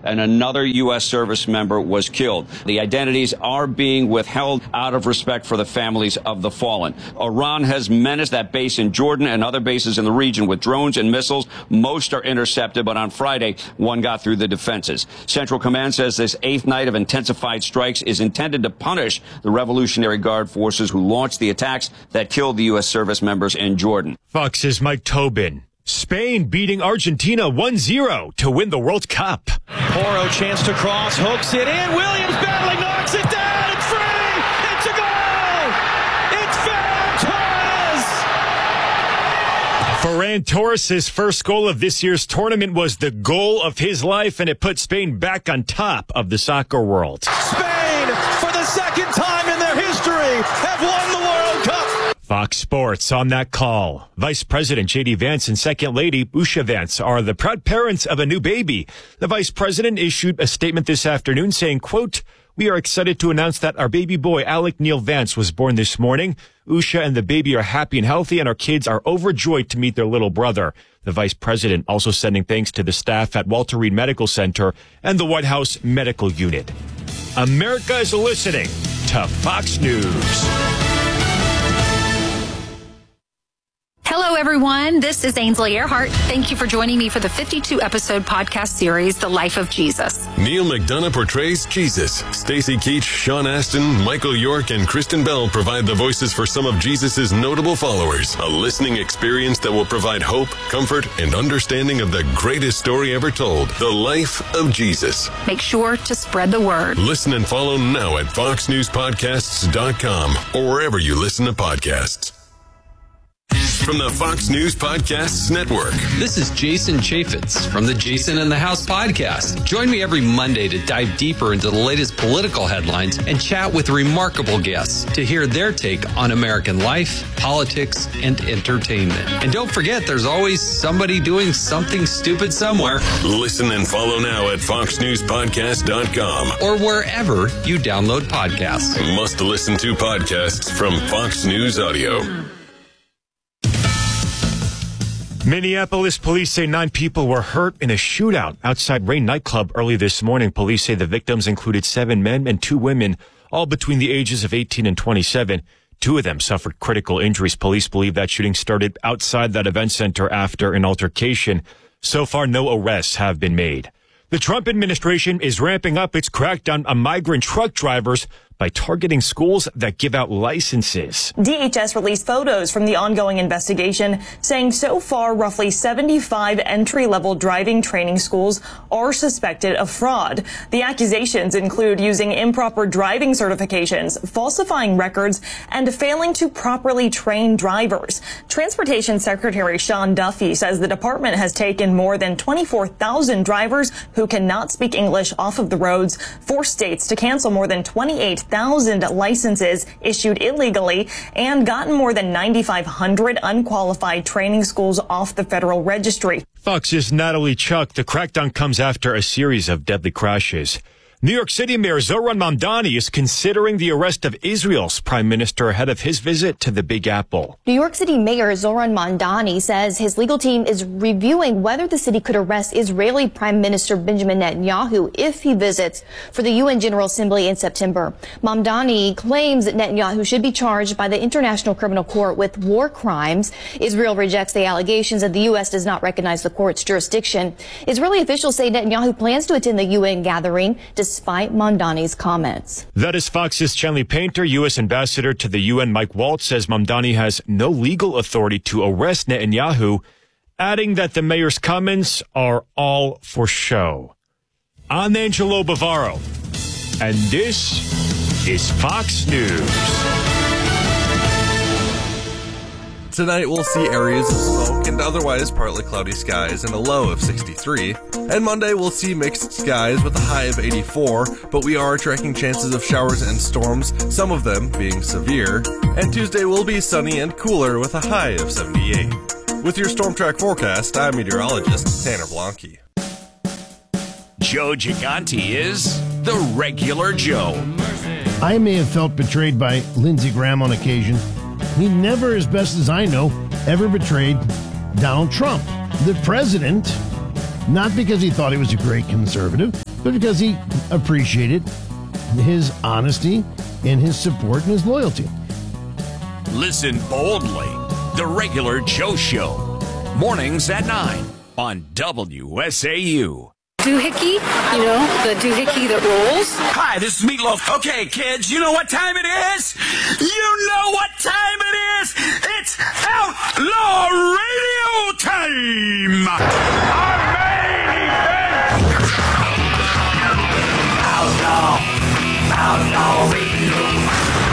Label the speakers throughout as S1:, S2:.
S1: and another U.S. service member was killed. The identities are being withheld out of respect for the families of the fallen. Iran has menaced that base in Jordan and other bases in the region with drones and missiles. Most are intercepted, but on Friday, one got through the defenses. Central Command says this 8th night of intensified strikes is intended to punish the Revolutionary Guard forces who launched the attacks that killed the U.S. service members in Jordan.
S2: Fox's Mike Tobin. Spain beating Argentina 1-0 to win the World Cup.
S3: Porro chance to cross, hooks it in. Williams battling, knocks it down. It's free. It's a goal. It's Ferran Torres.
S2: Ferran Torres' first goal of this year's tournament was the goal of his life, and it put Spain back on top of the soccer world.
S3: Spain, for the second time in their history, have won the World Cup.
S2: Fox Sports on that call. Vice President J.D. Vance and Second Lady Usha Vance are the proud parents of a new baby. The Vice President issued a statement this afternoon saying, quote, "We are excited to announce that our baby boy, Alec Neil Vance, was born this morning. Usha and the baby are happy and healthy, and our kids are overjoyed to meet their little brother." The Vice President also sending thanks to the staff at Walter Reed Medical Center and the White House Medical Unit. America is listening to Fox News.
S4: Hello, everyone. This is Ainsley Earhart. Thank you for joining me for the 52-episode podcast series, The Life of Jesus.
S5: Neil McDonough portrays Jesus. Stacey Keach, Sean Astin, Michael York, and Kristen Bell provide the voices for some of Jesus' notable followers. A listening experience that will provide hope, comfort, and understanding of the greatest story ever told, The Life of Jesus.
S4: Make sure to spread the word.
S5: Listen and follow now at foxnewspodcasts.com or wherever you listen to podcasts. From the Fox News Podcasts Network.
S6: This is Jason Chaffetz from the Jason in the House podcast. Join me every Monday to dive deeper into the latest political headlines and chat with remarkable guests to hear their take on American life, politics, and entertainment. And don't forget, there's always somebody doing something stupid somewhere.
S5: Listen and follow now at foxnewspodcast.com
S6: or wherever you download podcasts.
S5: Must listen to podcasts from Fox News Audio.
S2: Minneapolis police say 9 people were hurt in a shootout outside Rain nightclub early this morning. Police say the victims included 7 men and 2 women, all between the ages of 18 and 27. 2 of them suffered critical injuries. Police believe that shooting started outside that event center after an altercation. So far, no arrests have been made. The Trump administration is ramping up its crackdown on migrant truck drivers by targeting schools that give out licenses.
S7: DHS released photos from the ongoing investigation saying so far roughly 75 entry-level driving training schools are suspected of fraud. The accusations include using improper driving certifications, falsifying records, and failing to properly train drivers. Transportation Secretary Sean Duffy says the department has taken more than 24,000 drivers who cannot speak English off of the roads, forced states to cancel more than 28,000 licenses issued illegally, and gotten more than 9,500 unqualified training schools off the federal registry.
S2: Fox's Natalie Chuck. The crackdown comes after a series of deadly crashes. New York City Mayor Zohran Mamdani is considering the arrest of Israel's prime minister ahead of his visit to the Big Apple.
S8: New York City Mayor Zohran Mamdani says his legal team is reviewing whether the city could arrest Israeli Prime Minister Benjamin Netanyahu if he visits for the UN General Assembly in September. Mamdani claims that Netanyahu should be charged by the International Criminal Court with war crimes. Israel rejects the allegations and the U.S. does not recognize the court's jurisdiction. Israeli officials say Netanyahu plans to attend the UN gathering despite Mamdani's comments.
S2: That is Fox's Chanley Painter. U.S. Ambassador to the UN Mike Waltz says Mamdani has no legal authority to arrest Netanyahu, adding that the mayor's comments are all for show. I'm Angelo Bavaro, and this is Fox News.
S9: Tonight we'll see areas of smoke and otherwise partly cloudy skies and a low of 63. And Monday we'll see mixed skies with a high of 84, but we are tracking chances of showers and storms, some of them being severe. And Tuesday will be sunny and cooler with a high of 78. With your Storm Track forecast, I'm meteorologist Tanner Blanke.
S10: Joe Gigante is the regular Joe.
S11: I may have felt betrayed by Lindsey Graham on occasion. He never, as best as I know, ever betrayed Donald Trump, the president, not because he thought he was a great conservative, but because he appreciated his honesty and his support and his loyalty.
S10: Listen boldly. The Regular Joe Show. Mornings at 9 on WSAU.
S4: Doohickey, the doohickey that rolls.
S10: Hi, this is Meatloaf. Okay, kids, you know what time it is? You know what time it is? It's Outlaw Radio time! Our main event! Outlaw Radio.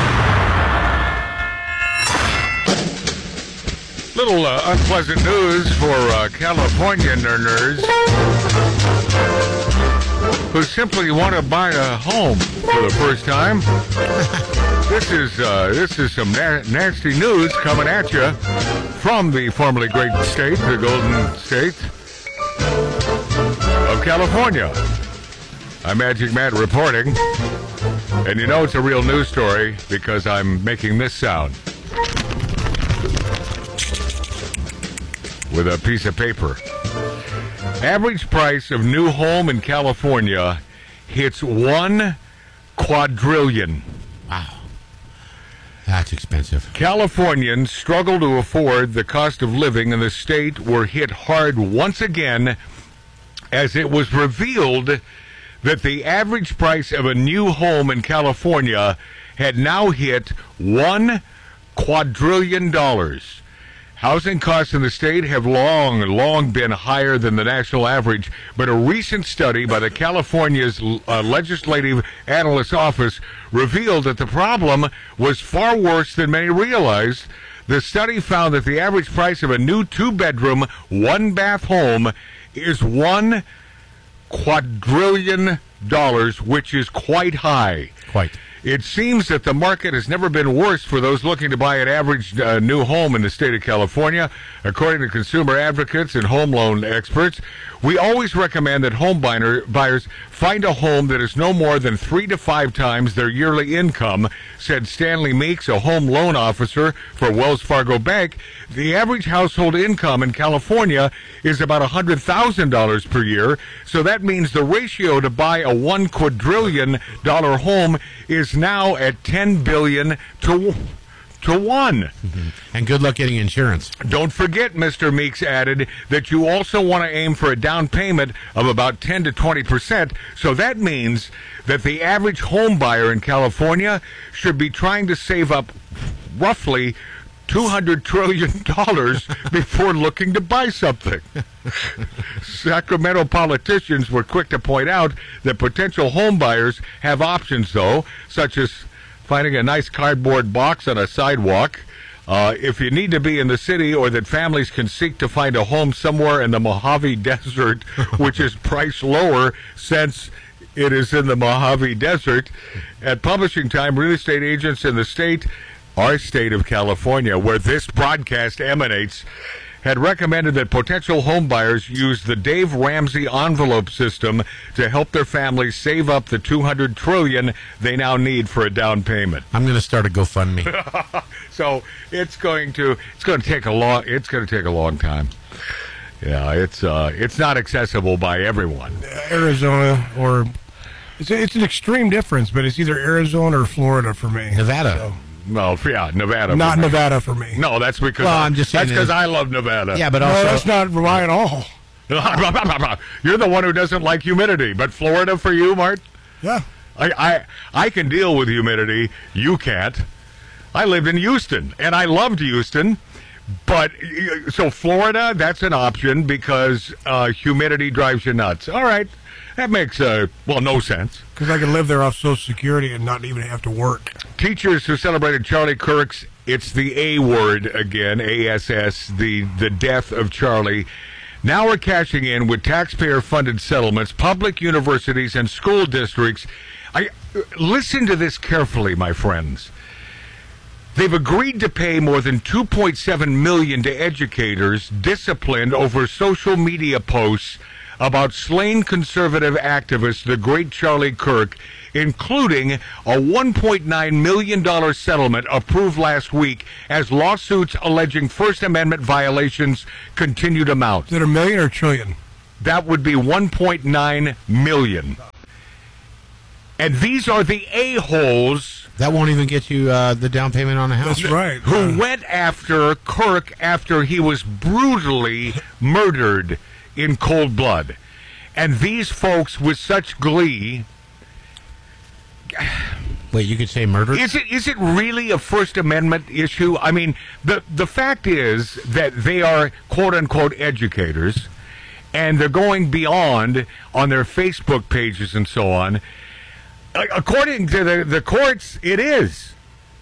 S12: Little unpleasant news for California nerds who simply want to buy a home for the first time. This is some nasty news coming at you from the formerly great state, the Golden State of California. I'm Magic Matt reporting, and you know it's a real news story because I'm making this sound with a piece of paper. Average price of new home in California hits $1 quadrillion.
S13: Wow. That's expensive.
S12: Californians struggle to afford the cost of living in the state were hit hard once again as it was revealed that the average price of a new home in California had now hit $1 quadrillion. Housing costs in the state have long been higher than the national average, but a recent study by the California's Legislative Analyst's Office revealed that the problem was far worse than many realized. The study found that the average price of a new 2-bedroom, 1-bath home is $1 quadrillion, which is quite high.
S13: Quite.
S12: It seems that the market has never been worse for those looking to buy an average new home in the state of California. According to consumer advocates and home loan experts, we always recommend that home buyers find a home that is no more than 3 to 5 times their yearly income, said Stanley Meeks, a home loan officer for Wells Fargo Bank. The average household income in California is about $100,000 per year, so that means the ratio to buy a $1 quadrillion home is now at $10 billion to 1.
S13: Mm-hmm. And good luck getting insurance.
S12: Don't forget, Mr. Meeks added, that you also want to aim for a down payment of about 10 to 20%. So that means that the average home buyer in California should be trying to save up roughly $200 trillion before looking to buy something. Sacramento politicians were quick to point out that potential home buyers have options, though, such as finding a nice cardboard box on a sidewalk. If you need to be in the city, or that families can seek to find a home somewhere in the Mojave Desert, which is priced lower since it is in the Mojave Desert. At publishing time, real estate agents in the state, our state of California, where this broadcast emanates, had recommended that potential home buyers use the Dave Ramsey envelope system to help their families save up the $200 trillion they now need for a down payment.
S13: I'm going to start a GoFundMe.
S12: So it's going to take a long time. Yeah, it's not accessible by everyone.
S14: Arizona, or it's an extreme difference, but it's either Arizona or Florida for me.
S13: Nevada.
S14: So.
S12: Well, yeah, Nevada.
S14: Not Nevada for me.
S12: No, that's because
S13: I'm just saying
S12: that's because I love Nevada.
S13: Yeah, but also
S14: that's not why at all.
S12: You're the one who doesn't like humidity, but Florida for you, Mart?
S14: Yeah.
S12: I can deal with humidity. You can't. I lived in Houston, and I loved Houston. But, so Florida, that's an option because humidity drives you nuts. All right. That makes, no sense.
S14: Because I can live there off Social Security and not even have to work.
S12: Teachers who celebrated Charlie Kirk's, it's the A word again, ASS, the death of Charlie, now are cashing in with taxpayer-funded settlements. Public universities and school districts, listen to this carefully, my friends. They've agreed to pay more than $2.7 million to educators disciplined over social media posts about slain conservative activist, the great Charlie Kirk, including a $1.9 million settlement approved last week as lawsuits alleging First Amendment violations continue to mount.
S14: Is it $1 million or $1 trillion?
S12: That would be $1.9 million. And these are the a-holes.
S13: That won't even get you the down payment on a house.
S14: That's right.
S12: Who went after Kirk after he was brutally murdered in cold blood. And these folks with such glee...
S13: Wait, you could say murder?
S12: Is it really a First Amendment issue? I mean, the fact is that they are quote-unquote educators, and they're going beyond on their Facebook pages and so on. According to the courts, it is.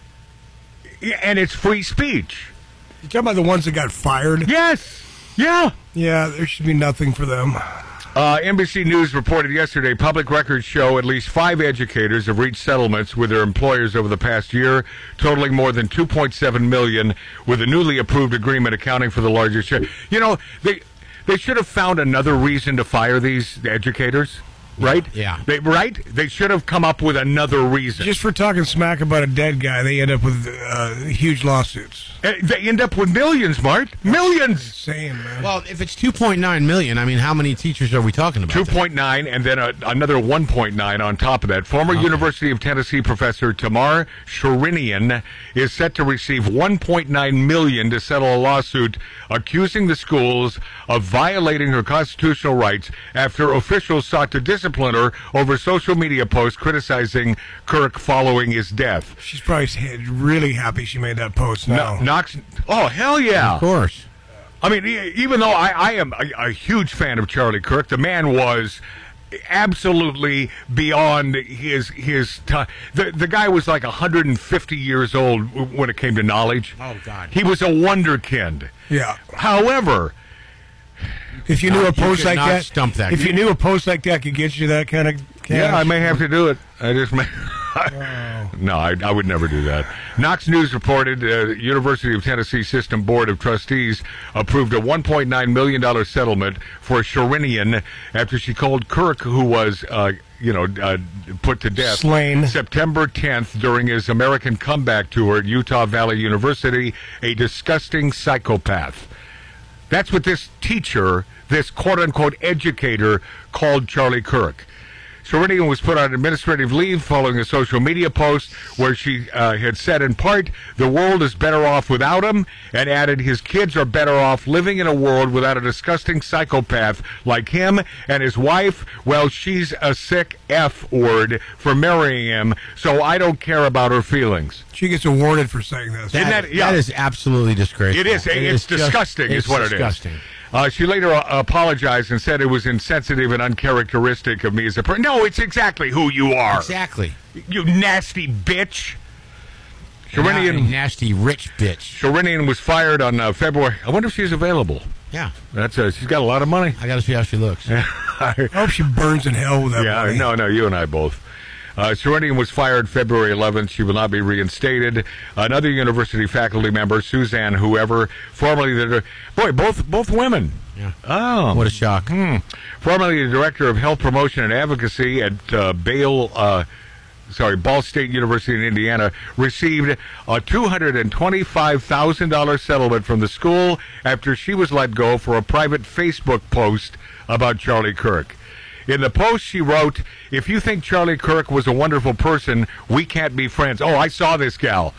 S12: And it's free speech.
S14: You talking about the ones that got fired?
S12: Yes. Yeah.
S14: Yeah, there should be nothing for them.
S12: NBC News reported yesterday public records show at least 5 educators have reached settlements with their employers over the past year, totaling more than $2.7 million, with a newly approved agreement accounting for the largest share. You know, they should have found another reason to fire these educators. Right?
S13: Yeah.
S12: They should have come up with another reason.
S14: Just for talking smack about a dead guy, they end up with huge lawsuits.
S12: They end up with millions, Mart. Millions!
S14: Insane, man.
S13: Well, if it's $2.9 million, I mean, how many teachers are we talking about?
S12: 2.9 and then another 1.9 on top of that. Former University of Tennessee professor Tamar Sherinian is set to receive $1.9 million to settle a lawsuit accusing the schools of violating her constitutional rights after officials sought to discipline her over social media posts criticizing Kirk following his death.
S14: She's probably really happy she made that post now.
S12: Oh, hell yeah.
S13: Of course.
S12: I mean, even though I am a huge fan of Charlie Kirk, the man was absolutely beyond his time. The guy was like 150 years old when it came to knowledge.
S13: Oh, God.
S12: He was a wonderkind.
S14: Yeah.
S12: However...
S14: If you knew a post like that,
S13: stump that.
S14: If you knew a post like that could get you that kind of cash.
S12: Yeah, I may have to do it. I just may. No, I would never do that. Knox News reported University of Tennessee System Board of Trustees approved a $1.9 million settlement for Sherinian after she called Kirk, who was put to death,
S14: slain,
S12: September 10th during his American comeback tour at Utah Valley University, a disgusting psychopath. That's what this teacher, this quote-unquote educator, called Charlie Kirk. Sherinian was put on administrative leave following a social media post where she had said, in part, the world is better off without him, and added his kids are better off living in a world without a disgusting psychopath like him, and his wife, well, she's a sick F word for marrying him, so I don't care about her feelings.
S14: She gets awarded for saying this.
S12: That
S13: is absolutely disgraceful.
S12: It is. It's disgusting is what
S13: disgusting.
S12: It is. She later apologized and said it was insensitive and uncharacteristic of me as a person. No, it's exactly who you are.
S13: Exactly.
S12: You nasty bitch.
S13: Nasty rich bitch.
S12: Sherinian was fired on February. I wonder if she's available.
S13: Yeah.
S12: She's got a lot of money.
S13: I got to see how she looks.
S14: I hope she burns in hell with that money.
S12: No, you and I both. Sherinian was fired February 11th. She will not be reinstated. Another university faculty member, Suzanne Whoever, formerly both women.
S13: Yeah.
S12: Oh,
S13: what a shock.
S12: Formerly the director of health promotion and advocacy at Ball State University in Indiana, received a $225,000 settlement from the school after she was let go for a private Facebook post about Charlie Kirk. In the post, she wrote, "If you think Charlie Kirk was a wonderful person, we can't be friends." Oh, I saw this gal.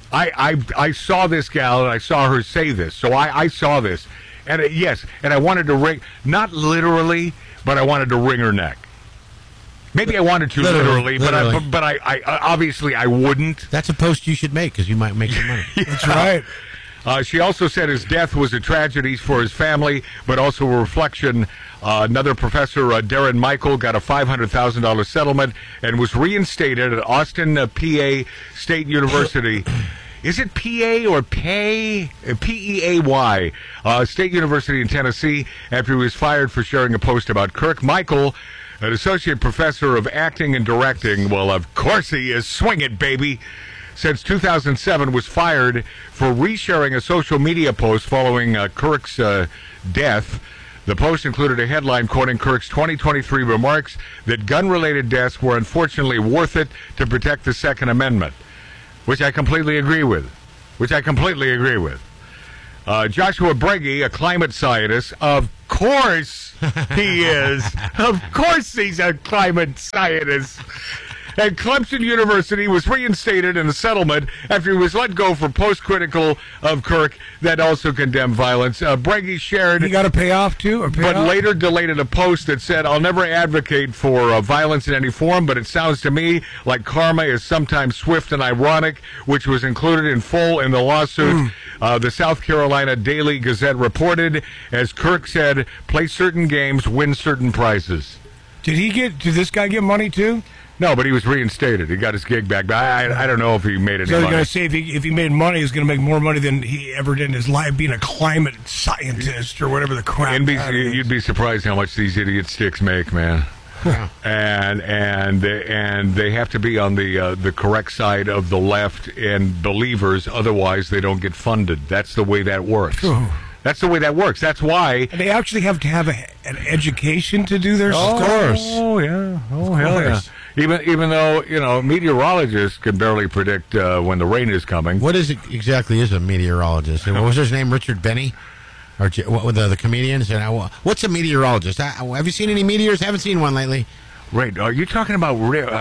S12: I saw this gal, and I saw her say this. So I saw this. And yes, and I wanted to wring, not literally, but I wanted to wring her neck. Maybe I wanted to literally. But I obviously I wouldn't.
S13: That's a post you should make because you might make some money.
S12: Yeah.
S14: That's right.
S12: She also said his death was a tragedy for his family, but also a reflection. Another professor, Darren Michael, got a $500,000 settlement and was reinstated at Austin, PA State University. Is it PA or PEAY? P-E-A-Y. State University in Tennessee, after he was fired for sharing a post about Kirk. Michael, an associate professor of acting and directing, well, of course he is. Swing it, baby. Since 2007, was fired for resharing a social media post following Kirk's death. The post included a headline quoting Kirk's 2023 remarks that gun-related deaths were unfortunately worth it to protect the Second Amendment, which I completely agree with. Joshua Breggy, a climate scientist, of course he is. Of course he's a climate scientist. And Clemson University was reinstated in a settlement after he was let go for post-critical of Kirk that also condemned violence. Breggy shared...
S14: You got to pay off, too?
S12: Later deleted a post that said, I'll never advocate for violence in any form, but it sounds to me like karma is sometimes swift and ironic, which was included in full in the lawsuit. The South Carolina Daily Gazette reported, as Kirk said, play certain games, win certain prizes.
S14: Did this guy get money, too?
S12: No, but he was reinstated. He got his gig back. But I don't know if he made any money.
S14: I was going to say, if he made money, he's going to make more money than he ever did in his life being a climate scientist or whatever the crap.
S12: You'd be surprised how much these idiot sticks make, man. Yeah. And they have to be on the correct side of the left and believers, otherwise they don't get funded. That's the way that works. That's the way that works. That's why...
S14: And they actually have to have an education to do their stuff.
S12: Of course. Oh, yeah. Oh, hell yeah. Even though, meteorologists can barely predict when the rain is coming.
S13: What exactly is a meteorologist? What was his name? Richard Benny? Or the comedian? What's a meteorologist? Have you seen any meteors? Haven't seen one lately.
S12: Right. Are you talking about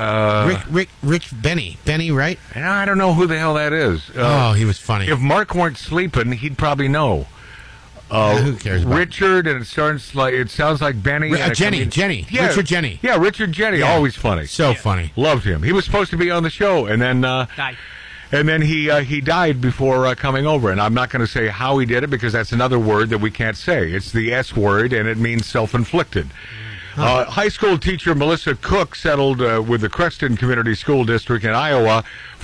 S13: Rich Benny? Benny, right?
S12: I don't know who the hell that is.
S13: He was funny.
S12: If Mark weren't sleeping, he'd probably know.
S13: Who cares about
S12: Richard, and it sounds like Benny.
S13: Jenny. Yeah, Richard Jenny.
S12: Yeah, Richard Jenny. Always funny.
S13: So funny.
S12: Loved him. He was supposed to be on the show, and then
S15: died.
S12: And then he died before coming over. And I'm not going to say how he did it, because that's another word that we can't say. It's the S word, and it means self-inflicted. High school teacher Melissa Cook settled with the Creston Community School District in Iowa for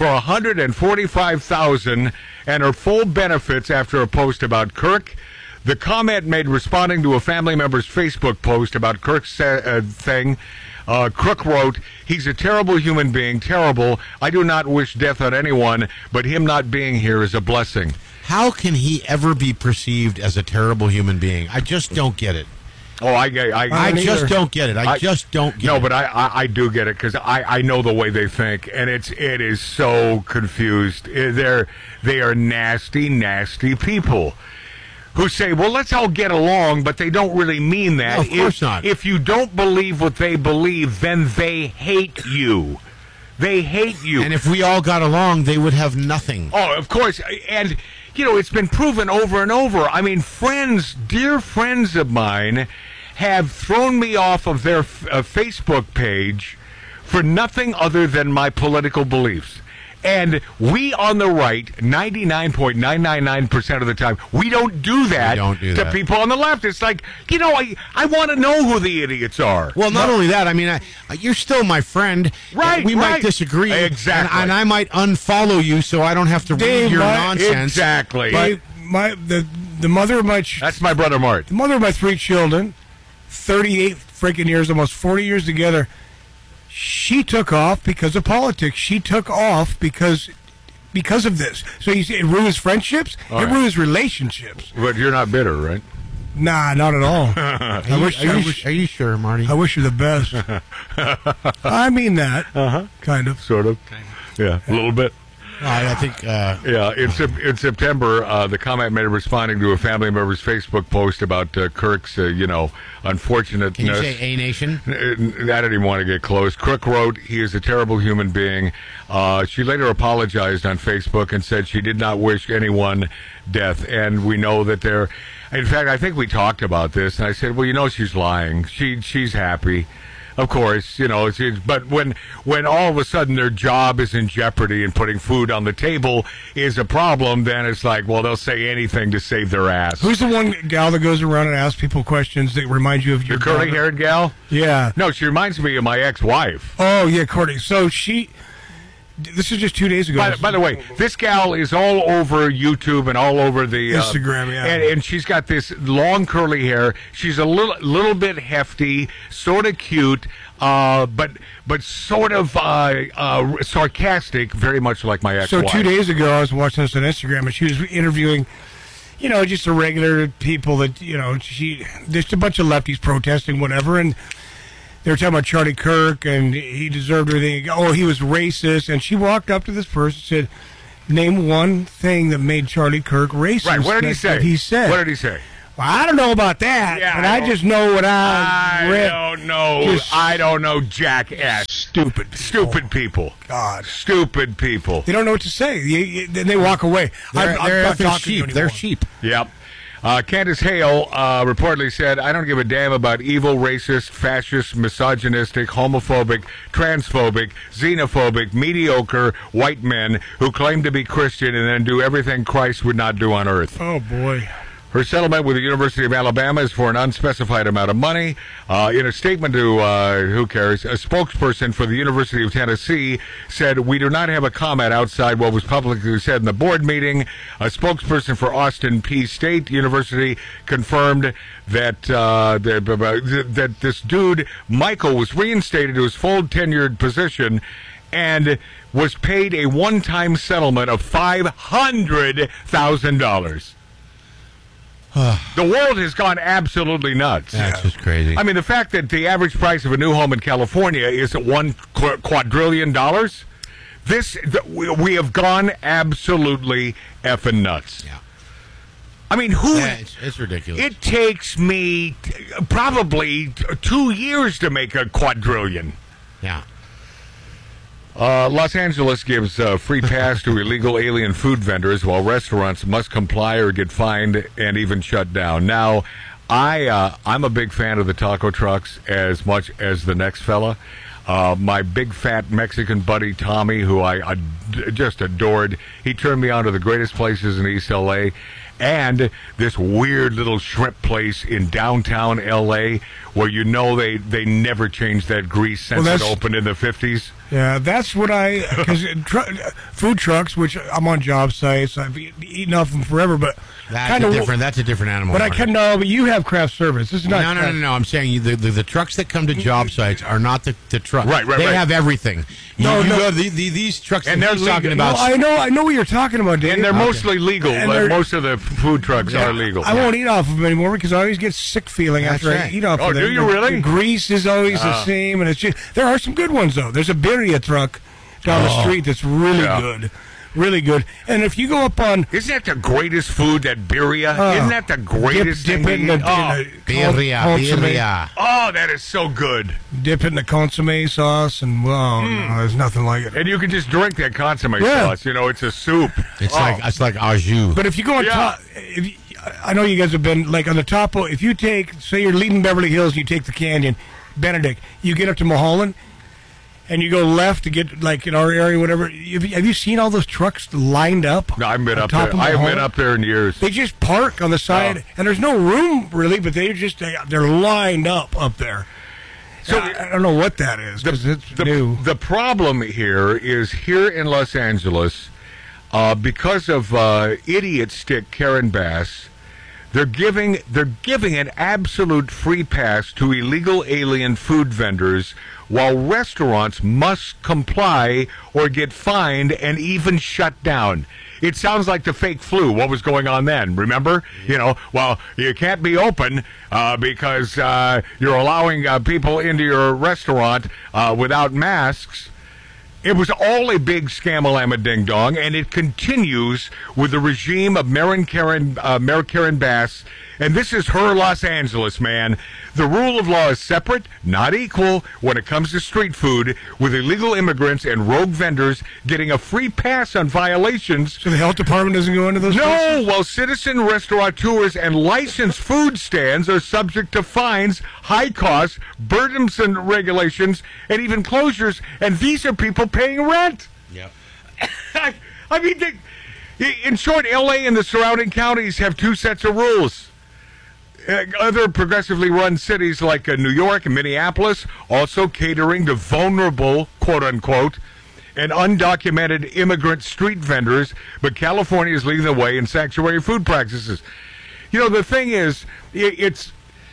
S12: $145,000 and her full benefits after a post about Kirk. The comment made responding to a family member's Facebook post about Kirk's thing. Crook wrote, "He's a terrible human being, terrible. I do not wish death on anyone, but him not being here is a blessing."
S13: How can he ever be perceived as a terrible human being? I just don't get it.
S12: Oh, I
S13: just don't get it. I just don't get it.
S12: No, but I do get it, because I know the way they think, and it is so confused. They are nasty, nasty people who say, well, let's all get along, but they don't really mean that.
S13: No, of course not.
S12: If you don't believe what they believe, then they hate you. They hate you.
S13: And if we all got along, they would have nothing.
S12: Oh, of course. And, it's been proven over and over. I mean, dear friends of mine have thrown me off of their Facebook page for nothing other than my political beliefs. And we on the right, 99.999% of the time, we don't do that to people on the left. It's like, I want to know who the idiots are.
S13: Well, not only that, I mean, you're still my friend.
S12: Right,
S13: we might disagree.
S12: Exactly.
S13: And I might unfollow you so I don't have to read your nonsense.
S12: Exactly.
S14: But the mother of my...
S12: That's my brother Mart.
S14: The mother of my 3 children, 38 freaking years, almost 40 years together, she took off because of politics. She took off because of this. So you see, it ruins friendships. It ruins relationships.
S12: But you're not bitter, right?
S14: Nah, not at all.
S13: Are you sure, Marty?
S14: I wish you the best. I mean that. Kind of.
S12: Sort of. Yeah, a little bit.
S13: I think...
S12: in September, the comment made responding to a family member's Facebook post about Kirk's, unfortunateness.
S13: Can you say A Nation?
S12: I didn't even want to get close. Crook wrote, "He is a terrible human being." She later apologized on Facebook and said she did not wish anyone death. And we know that they're... In fact, I think we talked about this, and I said, well, she's lying. She's happy. Of course, but when all of a sudden their job is in jeopardy and putting food on the table is a problem, then it's like, well, they'll say anything to save their ass.
S14: Who's the one gal that goes around and asks people questions that remind you of your...
S12: The curly-haired gal?
S14: Yeah.
S12: No, she reminds me of my ex-wife.
S14: Oh, yeah, Courtney. So this is just 2 days ago.
S12: By the way, this gal is all over YouTube and all over the
S14: Instagram,
S12: and she's got this long curly hair. She's a little bit hefty, sort of cute, but sort of sarcastic, very much like my ex-wife.
S14: So 2 days ago, I was watching this on Instagram, and she was interviewing, just the regular people that just a bunch of lefties protesting, whatever, and they were talking about Charlie Kirk, and he deserved everything. Oh, he was racist. And she walked up to this person and said, name one thing that made Charlie Kirk racist.
S12: Right, what did he say?
S14: He said,
S12: what did he say?
S14: Well, I don't know about that,
S12: Yeah,
S14: but I just know what I read.
S12: I don't know jack ass. Stupid people.
S14: God.
S12: Stupid people.
S14: They don't know what to say. Then they walk away.
S13: They're
S14: not talking to you
S13: sheep. They're
S14: anymore.
S13: sheep.
S12: Yep. Candace Hale reportedly said, I don't give a damn about evil, racist, fascist, misogynistic, homophobic, transphobic, xenophobic, mediocre white men who claim to be Christian and then do everything Christ would not do on earth.
S14: Oh, boy.
S12: Her settlement with the University of Alabama is for an unspecified amount of money. In a statement to who cares, a spokesperson for the University of Tennessee said, we do not have a comment outside what was publicly said in the board meeting. A spokesperson for Austin P. State University confirmed that that this dude, Michael, was reinstated to his full tenured position and was paid a one-time settlement of $500,000. The world has gone absolutely nuts.
S13: That's just crazy.
S12: I mean, the fact that the average price of a new home in California is at $1 quadrillion, we have gone absolutely effing nuts.
S13: Yeah.
S12: I mean,
S13: it's ridiculous.
S12: It takes me probably 2 years to make a quadrillion.
S13: Yeah.
S12: Los Angeles gives free pass to illegal alien food vendors while restaurants must comply or get fined and even shut down. Now, I'm a big fan of the taco trucks as much as the next fella. My big fat Mexican buddy Tommy, who I just adored, he turned me on to the greatest places in East L.A., and this weird little shrimp place in downtown L.A. where they never changed that grease since it opened in the 50s.
S14: Yeah, that's what because food trucks, which I'm on job sites, I've eaten off them forever, but
S13: that's a different animal.
S14: But but you have craft service. This is not.
S13: No. I'm saying the trucks that come to job sites are not the trucks.
S12: Right.
S13: They have everything. These trucks
S12: and
S13: that he's talking about.
S14: No, I know what you're talking about, Dave.
S12: And they're mostly legal. Most of the food trucks are legal.
S14: I won't eat off of them anymore because I always get sick feeling after I eat off of them.
S12: Oh, do you really?
S14: The grease is always the same, and it's just there are some good ones though. There's a birria truck down the street that's really good. Really good. And if you go up on...
S12: Isn't that the greatest food, that birria? Isn't that the greatest thing to eat?
S13: Birria.
S12: Oh, that is so good.
S14: Dip it in the consomme sauce, and no, there's nothing like it.
S12: And you can just drink that consomme sauce. It's a soup.
S13: It's like au jus.
S14: But if you go on top... I know you guys have been, like, on the top... If you take... Say you're leaving Beverly Hills, and you take the Canyon, Benedict, you get up to Mulholland... And you go left to get, like, in our area, whatever. Have you seen all those trucks lined up?
S12: No, I haven't been up there. I haven't been up there in years.
S14: They just park on the side, and there's no room, really, but they're lined up there. So I don't know what that is, because it's new.
S12: The problem here is here in Los Angeles, because of idiot stick Karen Bass, they're giving an absolute free pass to illegal alien food vendors while restaurants must comply or get fined and even shut down. It sounds like the fake flu. What was going on then? Remember? Well, you can't be open because you're allowing people into your restaurant without masks. It was all a big scam-a-lama ding-dong, and it continues with the regime of Mayor Karen Bass. And this is her Los Angeles, man. The rule of law is separate, not equal, when it comes to street food, with illegal immigrants and rogue vendors getting a free pass on violations.
S14: So the health department doesn't go into those places?
S12: While citizen restaurateurs and licensed food stands are subject to fines, high costs, burdensome regulations, and even closures. And these are people paying rent.
S13: Yep.
S12: I mean, in short, L.A. and the surrounding counties have two sets of rules. Other progressively run cities like New York and Minneapolis also catering to vulnerable, quote-unquote, and undocumented immigrant street vendors, but California is leading the way in sanctuary food practices. The thing is, if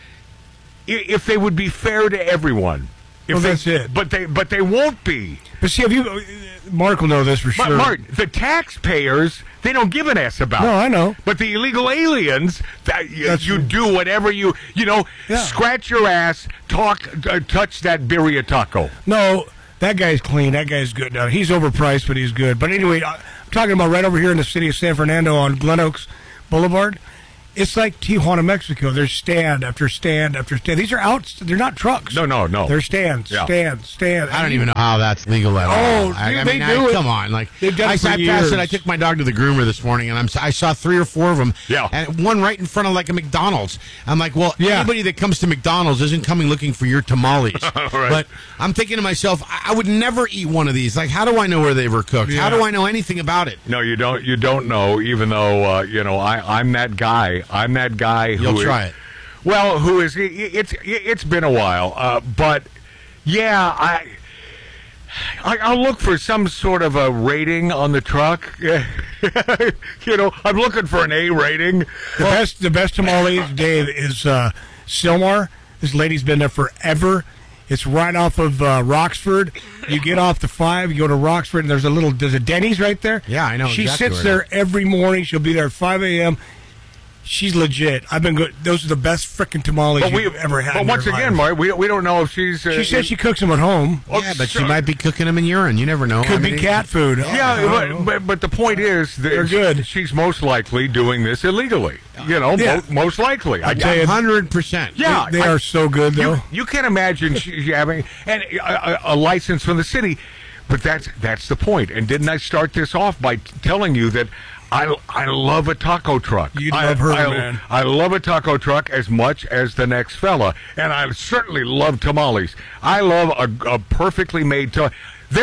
S12: they would be fair to everyone.
S14: That's it.
S12: But they won't be.
S14: But see, Mark will know this for sure.
S12: Mark, the taxpayers, they don't give an ass about.
S14: No, I know.
S12: But the illegal aliens, you do whatever scratch your ass, touch that birria taco.
S14: No, that guy's clean. That guy's good. Now, he's overpriced, but he's good. But anyway, I'm talking about right over here in the city of San Fernando on Glen Oaks Boulevard. It's like Tijuana, Mexico. There's stand after stand after stand. These are outs. They're not trucks.
S12: No.
S14: They're stands.
S12: Yeah.
S14: Stand.
S13: I don't even know how that's legal at all.
S14: They do it.
S13: Come on, like
S14: They've done it for
S13: I
S14: years.
S13: passed it. I took my dog to the groomer this morning, and I saw 3 or 4 of them.
S12: Yeah.
S13: And one right in front of like a McDonald's. I'm like, well, anybody that comes to McDonald's isn't coming looking for your tamales.
S12: Right.
S13: But I'm thinking to myself, I would never eat one of these. Like, how do I know where they were cooked?
S14: Yeah.
S13: How do I know anything about it?
S12: No, you don't. You don't know. Even though I'm that guy. I'm that guy who
S13: You'll try it.
S12: Well, who is? It's been a while, but yeah, I'll look for some sort of a rating on the truck. I'm looking for an A rating.
S14: The best tamales, Dave, is Silmar. This lady's been there forever. It's right off of Roxford. You get off the 5, you go to Roxford, and there's a Denny's right there.
S13: Yeah, I know.
S14: She
S13: exactly
S14: sits
S13: where
S14: there every morning. She'll be there at 5 a.m. She's legit. I've been good. Those are the best freaking tamales you've ever had.
S12: But once again, Mark, we don't know if she's.
S14: She says she cooks them at home.
S13: Yeah, but she might be cooking them in urine. You never know.
S14: Could be cat food.
S12: Yeah, but the point is that
S14: they're good.
S12: She's most likely doing this illegally. Most likely.
S14: I tell you,
S13: 100%.
S12: Yeah,
S14: they are so good though.
S12: You can't imagine she having a license from the city, but that's the point. And didn't I start this off by telling you that I love a taco truck.
S14: You love her, man.
S12: I love a taco truck as much as the next fella, and I certainly love tamales. I love a perfectly made taco.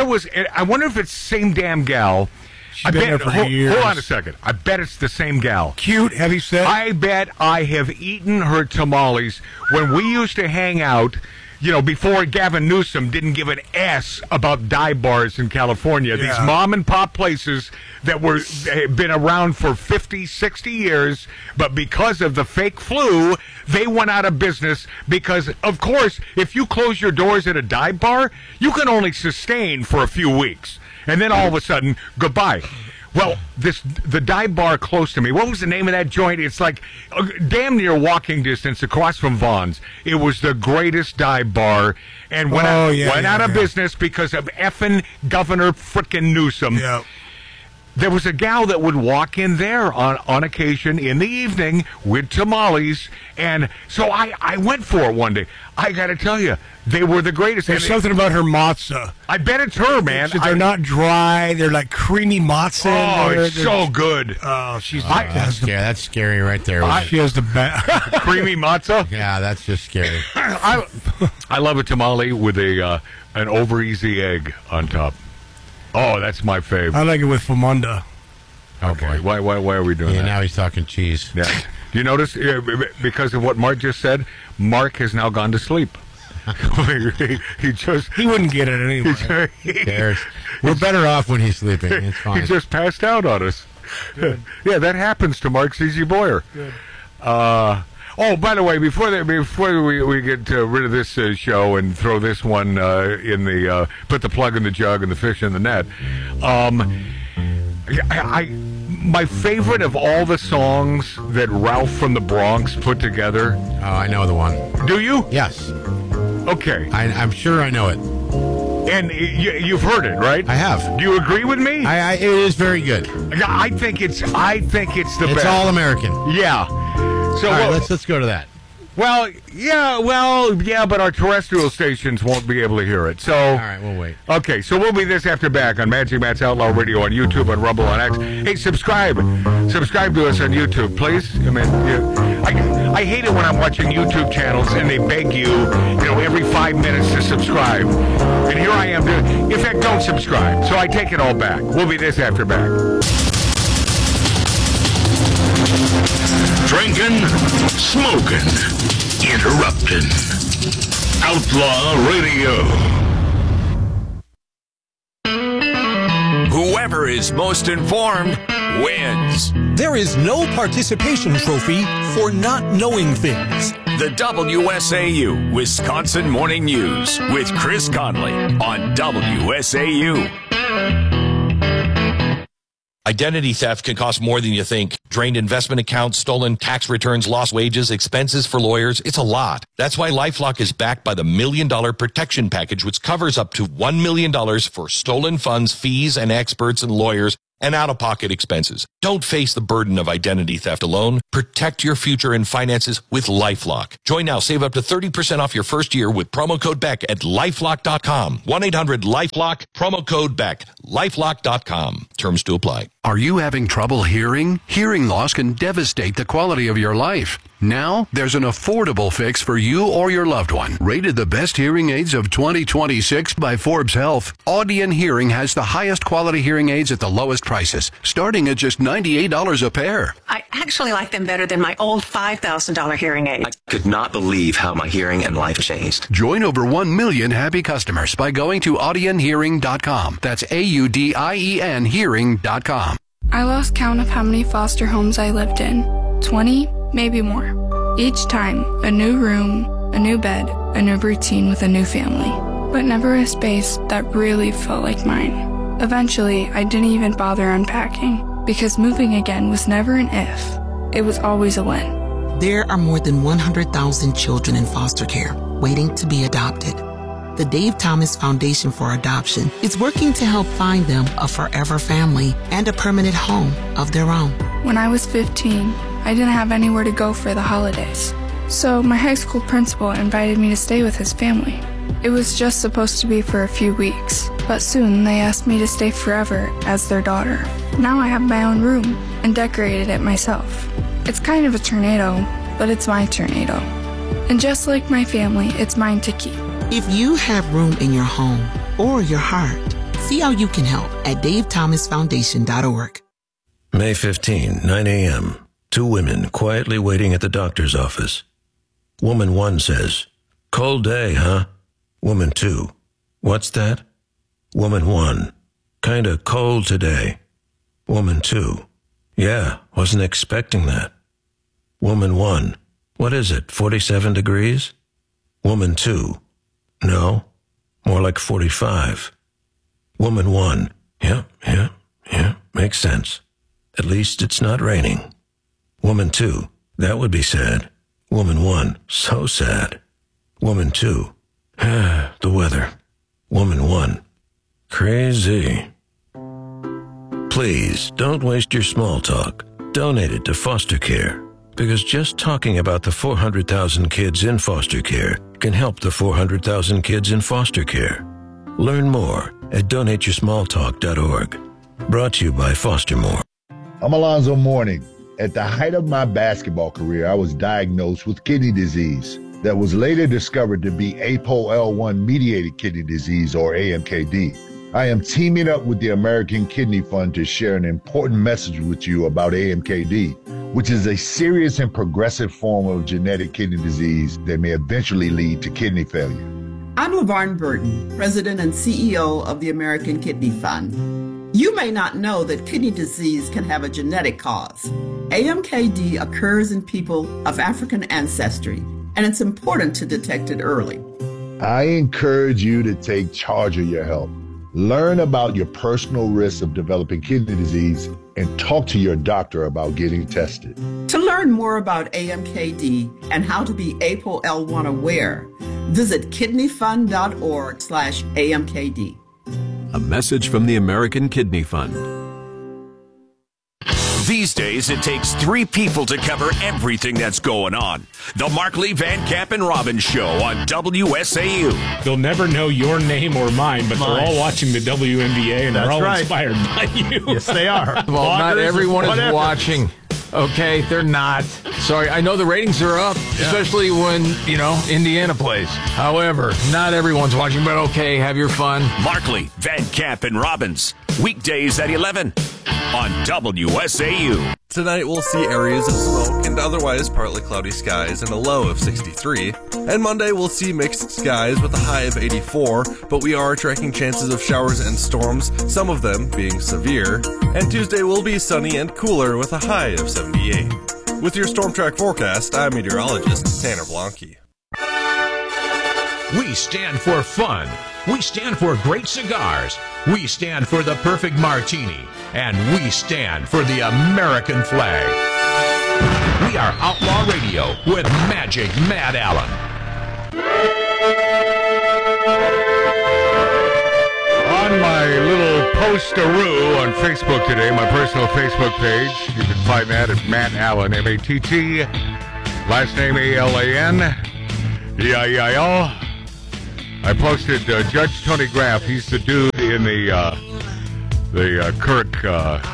S12: I wonder if it's the same damn gal.
S14: She's been there for years.
S12: Hold on a second. I bet it's the same gal.
S14: Cute, heavy set.
S12: I bet I have eaten her tamales when we used to hang out. Before Gavin Newsom didn't give an S about dive bars in California.
S14: Yeah.
S12: These mom and pop places that had been around for 50, 60 years, but because of the fake flu, they went out of business because, of course, if you close your doors at a dive bar, you can only sustain for a few weeks. And then all of a sudden, goodbye. Well, the dive bar close to me, what was the name of that joint? It's like damn near walking distance across from Vaughn's. It was the greatest dive bar and went out of business because of effing Governor frickin' Newsom.
S14: Yeah.
S12: There was a gal that would walk in there on occasion in the evening with tamales, and so I went for it one day. I got to tell you, they were the greatest.
S14: There's something about her matzah.
S12: I bet it's her, man.
S14: They're not dry. They're like creamy matzah.
S12: Oh, it's so good.
S14: Oh, she's
S13: that's scary right there.
S14: She has the best.
S12: Creamy matzah?
S13: Yeah, that's just scary.
S12: I love a tamale with an over easy egg on top. Oh, that's my fave.
S14: I like it with famunda.
S12: Okay. Why are we doing that?
S13: Now he's talking cheese.
S12: Yeah. Do you notice, because of what Mark just said, Mark has now gone to sleep.
S14: He wouldn't get it anyway.
S13: Who cares? We're better off when he's sleeping. It's fine.
S12: He just passed out on us. Yeah, that happens to Mark C.Z. Boyer.
S14: Good.
S12: Oh, by the way, before we get rid of this show and throw this one in the put the plug in the jug and the fish in the net, my favorite of all the songs that Ralph from the Bronx put together.
S13: Oh, I know the one.
S12: Do you?
S13: Yes.
S12: Okay.
S13: I'm sure I know it.
S12: And you've heard it, right?
S13: I have.
S12: Do you agree with me?
S13: It is very good.
S12: I think it's the best.
S13: It's all American.
S12: Yeah. So
S13: all right, let's go to that.
S12: Well, yeah, but our terrestrial stations won't be able to hear it. So, all
S13: right, we'll wait.
S12: Okay, so we'll be this after back on Magic Matt's Outlaw Radio on YouTube, on Rumble, on X. Hey, subscribe to us on YouTube, please. I mean, I hate it when I'm watching YouTube channels and they beg you, every 5 minutes to subscribe. And here I am doing. In fact, don't subscribe. So I take it all back. We'll be this after back.
S10: Drinking, smoking, interrupting. Outlaw Radio.
S15: Whoever is most informed wins.
S16: There is no participation trophy for not knowing things.
S15: The WSAU Wisconsin Morning News with Chris Conley on WSAU.
S17: Identity theft can cost more than you think. Drained investment accounts, stolen tax returns, lost wages, expenses for lawyers. It's a lot. That's why LifeLock is backed by the $1 Million Protection Package, which covers up to $1 million for stolen funds, fees, and experts and lawyers and out-of-pocket expenses. Don't face the burden of identity theft alone. Protect your future and finances with LifeLock. Join now. Save up to 30% off your first year with promo code BECK at LifeLock.com. 1-800-LifeLock, promo code BECK. LifeLock.com. Terms to apply.
S18: Are you having trouble hearing? Hearing loss can devastate the quality of your life. Now, there's an affordable fix for you or your loved one. Rated the best hearing aids of 2026 by Forbes Health, Audion Hearing has the highest quality hearing aids at the lowest prices, starting at just $98 a pair.
S19: I actually like them better than my old $5,000 hearing aid.
S20: I could not believe how my hearing and life changed.
S18: Join over 1 million happy customers by going to audionhearing.com. That's AUDIEN hearing.com.
S21: I lost count of how many foster homes I lived in. 20, maybe more. Each time, a new room, a new bed, a new routine with a new family. But never a space that really felt like mine. Eventually, I didn't even bother unpacking, because moving again was never an if. It was always a when.
S22: There are more than 100,000 children in foster care waiting to be adopted. The Dave Thomas Foundation for Adoption is working to help find them a forever family and a permanent home of their own.
S21: When I was 15, I didn't have anywhere to go for the holidays. So my high school principal invited me to stay with his family. It was just supposed to be for a few weeks, but soon they asked me to stay forever as their daughter. Now I have my own room and decorated it myself. It's kind of a tornado, but it's my tornado. And just like my family, it's mine to keep.
S22: If you have room in your home or your heart, see how you can help at davethomasfoundation.org.
S23: May 15, 9 a.m. 2 women quietly waiting at the doctor's office. Woman 1 says, "Cold day, huh?" Woman 2, "What's that?" Woman 1, "Kinda cold today." Woman 2, "Yeah, wasn't expecting that." Woman 1, "What is it, 47 degrees?" Woman 2, "No, more like 45. Woman 1, yeah, makes sense. At least it's not raining." Woman 2, "That would be sad." Woman 1, "So sad." Woman 2, "The weather." Woman 1, "Crazy." Please don't waste your small talk. Donate it to foster care, because just talking about the 400,000 kids in foster care can help the 400,000 kids in foster care. Learn more at donateyoursmalltalk.org. Brought to you by Foster More.
S24: I'm Alonzo Mourning. At the height of my basketball career, I was diagnosed with kidney disease that was later discovered to be APOL1-mediated kidney disease, or AMKD. I am teaming up with the American Kidney Fund to share an important message with you about AMKD, which is a serious and progressive form of genetic kidney disease that may eventually lead to kidney failure.
S25: I'm LaVarn Burton, President and CEO of the American Kidney Fund. You may not know that kidney disease can have a genetic cause. AMKD occurs in people of African ancestry, and it's important to detect it early.
S24: I encourage you to take charge of your health. Learn about your personal risks of developing kidney disease and talk to your doctor about getting tested.
S25: To learn more about AMKD and how to be APOL1 aware, visit kidneyfund.org/AMKD.
S26: A message from the American Kidney Fund.
S15: These days, it takes 3 people to cover everything that's going on. The Markley, Van Camp, and Robbins Show on WSAU.
S2: They'll never know your name or mine, but they're all watching the WNBA, and they're all inspired by you.
S27: Yes, they are. Well, not everyone is watching. Okay, they're not. Sorry, I know the ratings are up, especially when, Indiana plays. However, not everyone's watching, but okay, have your fun.
S15: Markley, Van Camp, and Robbins. Weekdays at 11 on WSAU.
S9: Tonight we'll see areas of smoke and otherwise partly cloudy skies and a low of 63. And Monday we'll see mixed skies with a high of 84, but we are tracking chances of showers and storms, some of them being severe. And Tuesday will be sunny and cooler with a high of 78. With your Storm Track forecast, I'm meteorologist Tanner Blanke.
S28: We stand for fun. We stand for great cigars. We stand for the perfect martini. And we stand for the American flag. We are Outlaw Radio with Magic Matt Allen.
S12: On my little Posteroo on Facebook today, my personal Facebook page. You can find that at Matt Allen, M-A-T-T, last name A-L-A-N, E-I-E-I-O. I posted Judge Tony Graff. He's the dude in the Kirk.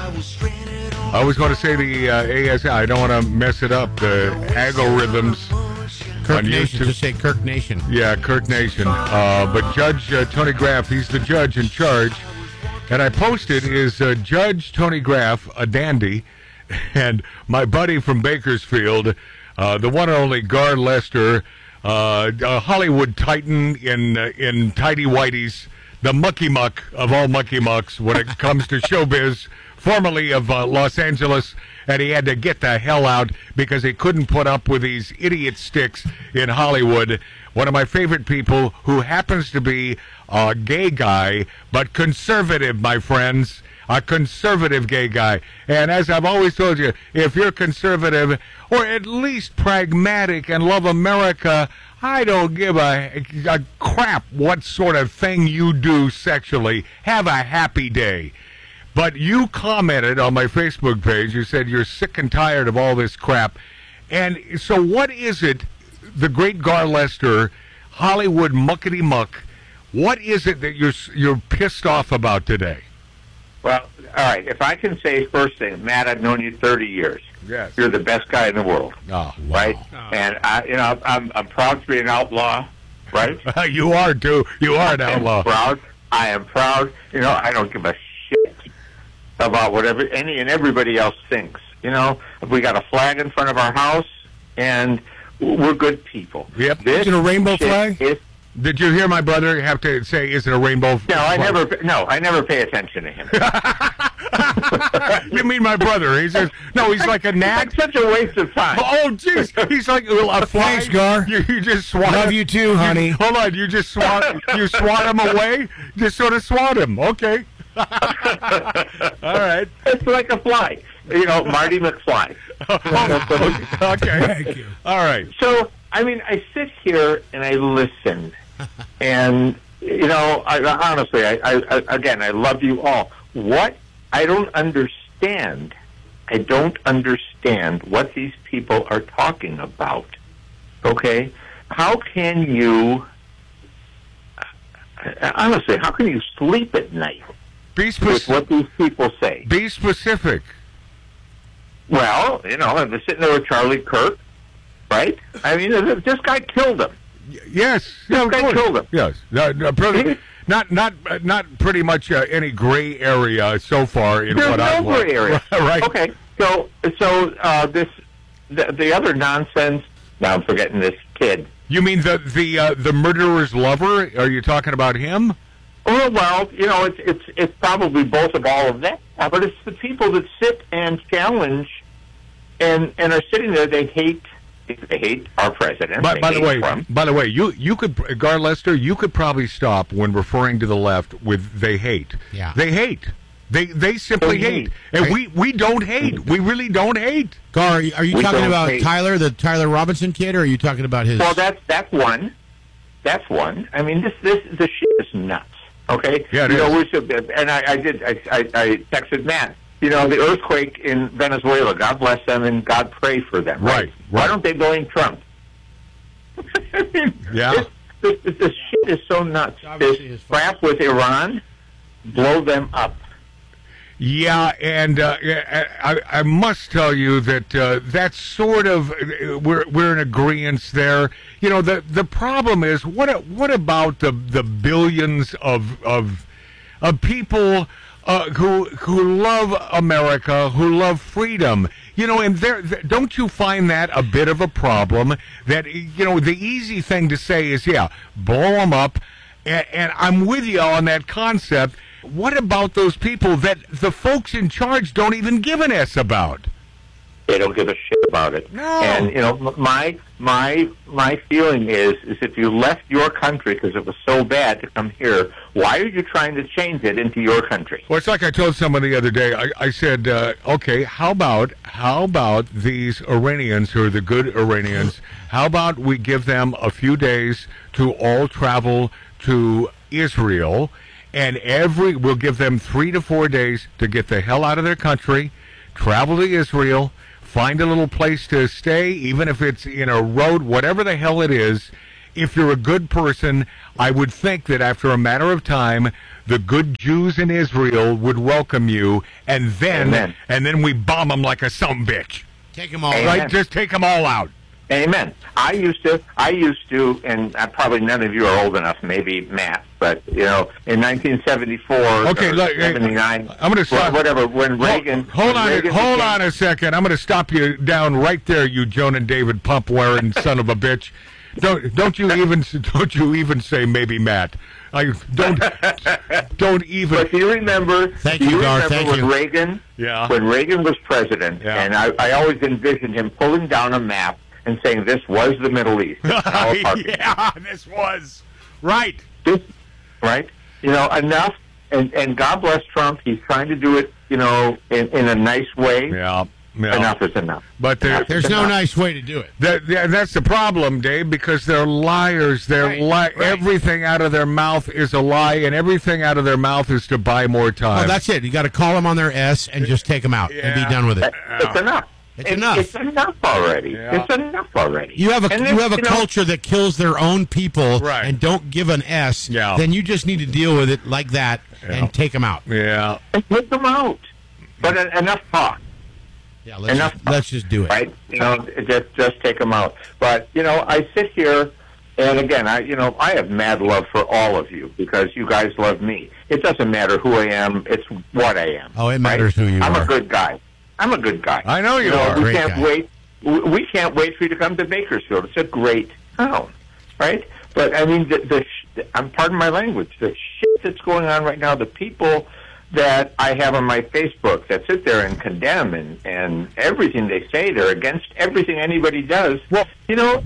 S12: I was going to say the ASI. I don't want to mess it up. The algorithms.
S13: Kirk Nation. Just say Kirk Nation.
S12: Yeah, Kirk Nation. But Judge Tony Graff, he's the judge in charge. And I posted is Judge Tony Graff, a dandy, and my buddy from Bakersfield, the one and only Gar Lester, a Hollywood titan in tidy whities, the mucky muck of all mucky mucks when it comes to showbiz, formerly of Los Angeles, and he had to get the hell out because he couldn't put up with these idiot sticks in Hollywood. One of my favorite people who happens to be a gay guy, but conservative, my friends. A conservative gay guy. And as I've always told you, if you're conservative or at least pragmatic and love America, I don't give a crap what sort of thing you do sexually. Have a happy day. But you commented on my Facebook page, you said you're sick and tired of all this crap. And so what is it, the great Gar Lester, Hollywood muckety-muck, what is it that you're pissed off about today?
S1: Well, all right, if I can say first thing, Matt, I've known you 30 years.
S12: Yes.
S1: You're the best guy in the world.
S12: Oh, wow.
S1: Right? Oh. And, I'm proud to be an outlaw, right?
S12: You are, too. You are an outlaw.
S1: I am proud. I don't give a shit about whatever any and everybody else thinks. We got a flag in front of our house, and we're good people.
S12: Yep.
S14: Is it a rainbow flag?
S12: Did you hear my brother have to say, is it a rainbow flag?
S1: I never pay attention to him.
S12: You mean my brother? He says, no, he's like a gnat.
S1: It's such a waste of time.
S12: Oh, jeez. He's like a fly.
S14: Thanks, Gar.
S12: You just swat him.
S14: Love you too, honey.
S12: Hold on. You just swat him away? Just sort of swat him. Okay. All right.
S1: It's like a fly. Marty McFly.
S12: Okay.
S1: Thank you.
S12: All right.
S1: So, I sit here and I listen. And, honestly, I love you all. What I don't understand what these people are talking about. Okay? How can you, honestly, how can you sleep at night with what these people say?
S12: Be specific.
S1: Well, I'm sitting there with Charlie Kirk, right? This guy killed him.
S12: Yes.
S1: This guy killed him.
S12: Yes. Not pretty much any gray area so far in
S1: There's
S12: what I've
S1: no gray area.
S12: Right.
S1: Okay. So the other nonsense. Now I'm forgetting this kid.
S12: You mean the murderer's lover? Are you talking about him?
S1: Oh well, it's probably both of all of that, but it's the people that sit and challenge and are sitting there. They hate our president.
S12: By the way, you could, Gar Lester, you could probably stop when referring to the left with "they hate."
S13: Yeah,
S12: they hate. They simply hate, and we don't hate. We really don't hate.
S13: Gar, are you talking about Tyler, the Tyler Robinson kid, or are you talking about his?
S1: Well, that's one. That's one. The shit is nuts. Okay.
S12: Yeah, it is.
S1: We should, and I texted Matt. The earthquake in Venezuela. God bless them and God pray for them. Right. Why don't they blame Trump?
S12: Yeah.
S1: This shit is so nuts. This crap with Iran, blow them up.
S12: Yeah, and I must tell you that that's sort of we're in agreement there. The problem is what about the billions of people who love America, who love freedom, and don't you find that a bit of a problem? That the easy thing to say is blow them up, and I'm with you on that concept. What about those people that the folks in charge don't even give an S about?
S1: They don't give a shit about it.
S12: No.
S1: And my feeling is if you left your country because it was so bad to come here, why are you trying to change it into your country?
S12: Well, it's like I told someone the other day. I said, okay, how about these Iranians who are the good Iranians? How about we give them a few days to all travel to Israel? and we'll give them 3 to 4 days to get the hell out of their country, travel to Israel, find a little place to stay, even if it's in a road, whatever the hell it is. If you're a good person, I would think that after a matter of time, the good Jews in Israel would welcome you, and then we bomb them like a sumbitch.
S13: Take them all
S12: out. Right? Just take them all out.
S1: Amen. I used to, and probably none of you are old enough, maybe Matt, but, in 1974 or 79,
S12: I'm going to stop.
S1: Whatever, when Reagan...
S12: Hold on a second. I'm going to stop you down right there, you Joan and David pump-wearing son of a bitch. Don't you even say maybe Matt. Don't even.
S1: But do you remember?
S13: Thank you, Gar. Thank
S1: when
S13: you.
S1: Reagan, when Reagan was president, and I always envisioned him pulling down a map and saying this was the Middle East.
S12: Yeah, this was right.
S1: Right. Enough. And God bless Trump. He's trying to do it, in a nice way.
S12: Yeah.
S1: Enough is enough.
S12: But
S13: there's no nice way to do it.
S12: That's the problem, Dave, because they're liars. Everything out of their mouth is a lie, and everything out of their mouth is to buy more time.
S13: Oh, that's it. You got to call them on their S and just take them out and be done with it.
S1: It's enough.
S13: It's enough.
S1: It's enough already.
S12: Yeah.
S1: It's enough already.
S13: You have a culture that kills their own people and don't give an S.
S12: Yeah.
S13: Then you just need to deal with it like that and take them out.
S12: Yeah.
S1: And take them out. But enough talk.
S13: Yeah, let's just do it.
S1: Right? Just take them out. But, I sit here, and again, I have mad love for all of you because you guys love me. It doesn't matter who I am. It's what I am.
S13: Oh, it matters who you are.
S1: I'm a good guy.
S12: I know you are.
S1: We can't wait for you to come to Bakersfield. It's a great town, right? But, I mean, pardon my language, the shit that's going on right now, the people that I have on my Facebook that sit there and condemn and everything they say, they're against everything anybody does. Well, law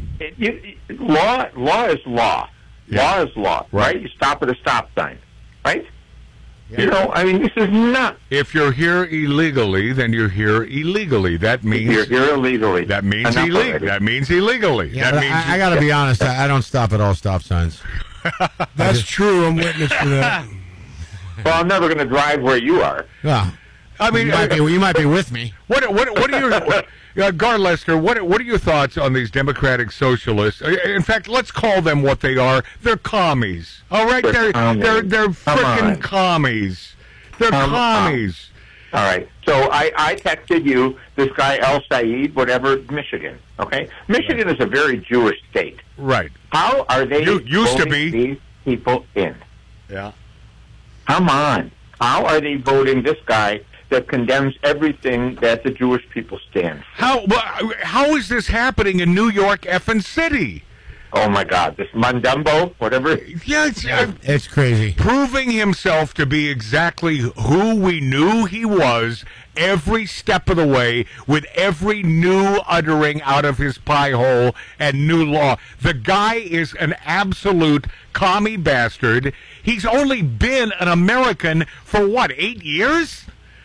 S1: is law.
S12: Yeah.
S1: Law is law, right? You stop at a stop sign, right?
S12: Yeah.
S1: This is not.
S12: If you're here illegally, then you're here illegally. That means
S1: you're here illegally.
S12: That means illegally. That means illegally.
S13: Yeah,
S12: that means
S13: I got to be honest. I don't stop at all stop signs.
S14: That's true. I'm witness to that.
S1: Well, I'm never going to drive where you are.
S13: Well,
S12: I mean,
S13: you might be with me.
S12: What are your Gar Lester? What are your thoughts on these democratic socialists? In fact, let's call them what they are. They're commies. All right, they're freaking commies. They're commies.
S1: All right. So I texted you this guy El Said, whatever, Michigan. Okay, Michigan is a very Jewish state.
S12: Right.
S1: How are they
S12: used to be
S1: these people in?
S12: Yeah.
S1: Come on. How are they voting this guy that condemns everything that the Jewish people stand for?
S12: How is this happening in New York effing City?
S1: Oh, my God. This Mundumbo, whatever.
S12: Yeah,
S13: it's crazy.
S12: Proving himself to be exactly who we knew he was every step of the way with every new uttering out of his pie hole and new law. The guy is an absolute commie bastard. He's only been an American for, 8 years?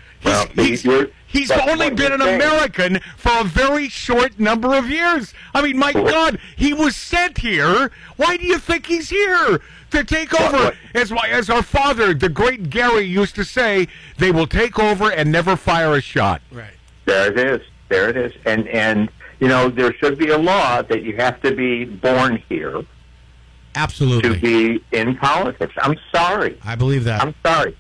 S12: He's only been an American for a very short number of years. I mean, my God, he was sent here. Why do you think he's here? To take over, as our father, the great Gary, used to say, they will take over and never fire a shot.
S13: Right.
S1: There it is. And there should be a law that you have to be born here.
S13: Absolutely.
S1: To be in politics. I'm sorry.
S13: I believe that.
S1: I'm sorry.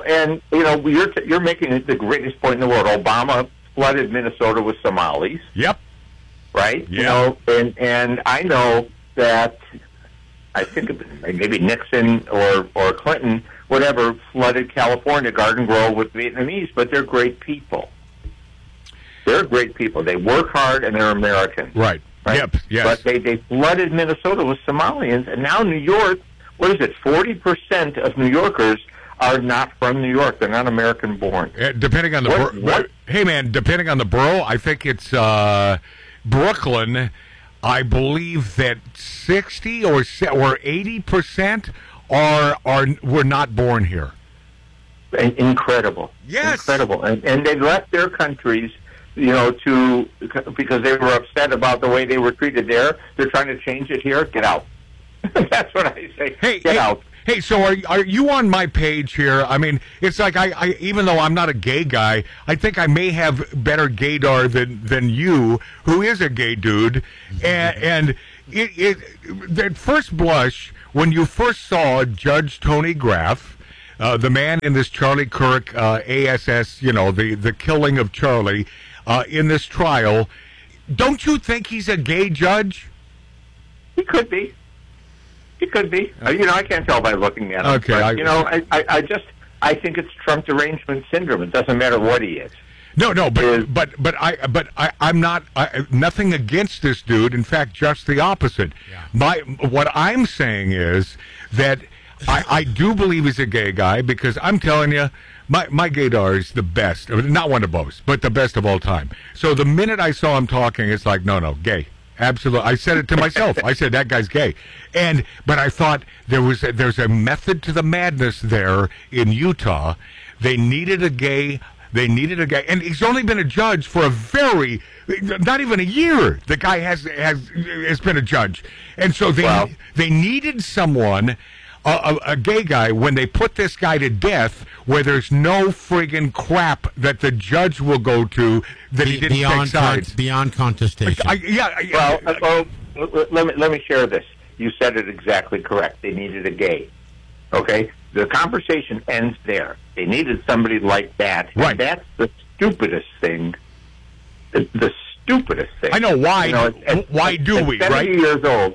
S1: You're making it the greatest point in the world. Obama flooded Minnesota with Somalis.
S12: Yep.
S1: Right?
S12: Yeah.
S1: And I know that I think maybe Nixon or Clinton, whatever, flooded California, Garden Grove with Vietnamese, but they're great people. They're great people. They work hard and they're American.
S12: Right. Yep. Yes.
S1: But they flooded Minnesota with Somalians, and now New York, 40% of New Yorkers are not from New York. They're not American born.
S12: Depending on the hey man, depending on the borough, I think it's Brooklyn. I believe that 60 or 80% were not born here.
S1: Incredible.
S12: Yes.
S1: Incredible. And they left their countries, because they were upset about the way they were treated there. They're trying to change it here. Get out. That's what I say. Get out.
S12: Hey, so are you on my page here? I mean, it's like I even though I'm not a gay guy, I think I may have better gaydar than you, who is a gay dude. And it at first blush, when you first saw Judge Tony Graff, the man in this Charlie Kirk ASS, the killing of Charlie, in this trial, don't you think he's a gay judge?
S1: He could be. He could be. I can't tell by looking at him.
S12: Okay.
S1: But, I think it's Trump derangement syndrome. It doesn't matter what he is.
S12: No, but I'm not nothing against this dude. In fact, just the opposite. Yeah. What I'm saying is that I do believe he's a gay guy, because I'm telling you, my gaydar is the best. Not one to boast, but the best of all time. So the minute I saw him talking, it's like, no, gay. Absolutely. I said it to myself. I said, that guy's gay. But I thought there's a method to the madness there in Utah. They needed a gay. And he's only been a judge for not even a year. The guy has been a judge. And so they needed someone, a gay guy, when they put this guy to death, where there's no friggin' crap that the judge will go to that he didn't take sides.
S13: Beyond contestation.
S1: Let me share this. You said it exactly correct. They needed a gay. Okay? The conversation ends there. They needed somebody like that.
S12: Right.
S1: And that's the stupidest thing. The stupidest thing.
S12: I know why. Why do we?
S1: 70
S12: right?
S1: years old.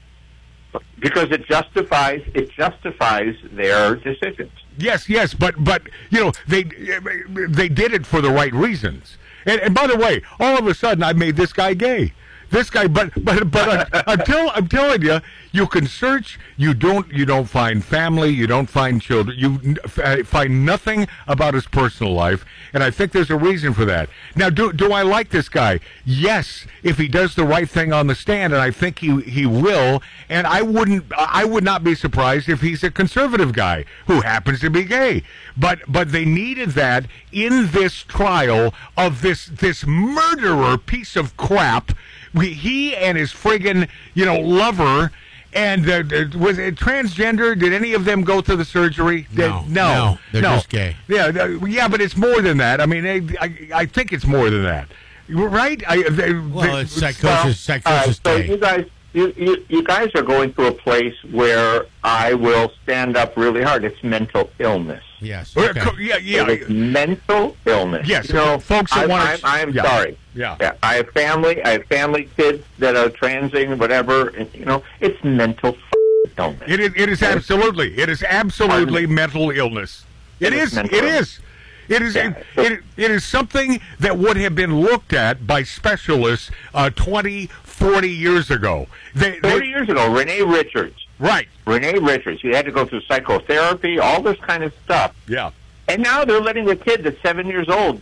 S1: Because it justifies their decisions.
S12: Yes, but they did it for the right reasons. And by the way, all of a sudden I made this guy gay. This guy, but until I'm telling you, you can search. You don't find family. You don't find children. You find nothing about his personal life, and I think there's a reason for that. Now, do I like this guy? Yes, if he does the right thing on the stand, and I think he will. And I would not be surprised if he's a conservative guy who happens to be gay. But they needed that in this trial of this murderer piece of crap. He and his friggin' lover, and was it transgender? Did any of them go through the surgery?
S13: No, they're just gay.
S12: Yeah, but it's more than that. I mean, I think it's more than that, right?
S13: It's psychosis. Psychosis.
S1: So you guys are going to a place where I will stand up really hard. It's mental illness.
S13: Yes.
S12: Okay.
S1: It's mental illness.
S12: Yes. Folks that want to.
S1: I'm sorry.
S12: Yeah.
S1: I have family kids that are transing, whatever. And, it's mental illness.
S12: It is absolutely. It is absolutely mental illness. It is. It is something that would have been looked at by specialists 20, 40 years ago.
S1: 40 years ago, Renee Richards.
S12: Right.
S1: Renee Richards. You had to go through psychotherapy, all this kind of stuff.
S12: Yeah.
S1: And now they're letting the kid that's 7 years old,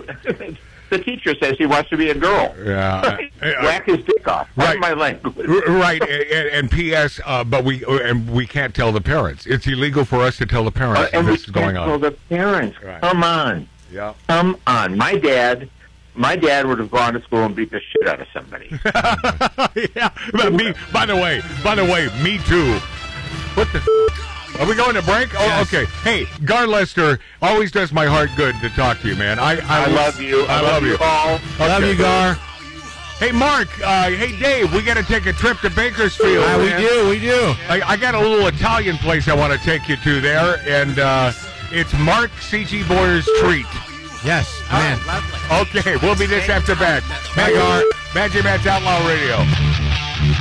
S1: the teacher says he wants to be a girl.
S12: Yeah.
S1: Whack his dick off. That's my language.
S12: Right. And P.S., but we can't tell the parents. It's illegal for us to tell the parents this is going on.
S1: And we can't tell the parents.
S12: Right.
S1: Come on.
S12: Yeah.
S1: Come on. My dad would have gone to school and beat the shit out of somebody.
S12: Yeah. By the way, me too. What the Are we going to break? Oh,
S13: yes.
S12: Okay. Hey, Gar Lester always does my heart good to talk to you, man. I
S1: love you.
S12: I love you.
S1: Paul.
S12: Okay.
S13: Love you, Gar.
S12: Hey, Mark. Hey, Dave. We got to take a trip to Bakersfield.
S13: We do.
S12: I got a little Italian place I want to take you to there, and it's Mark C.G. Boyer's Treat.
S13: Yes, man.
S12: Okay, we'll be this after back. Bye, Gar. Magic Matt's Outlaw Radio.